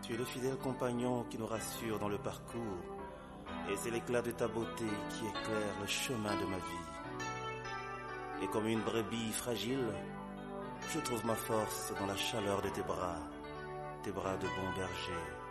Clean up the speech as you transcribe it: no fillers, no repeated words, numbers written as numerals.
Tu es le fidèle compagnon qui nous rassure dans le parcours, et c'est l'éclat de ta beauté qui éclaire le chemin de ma vie. Et comme une brebis fragile, je trouve ma force dans la chaleur de tes bras de bon berger.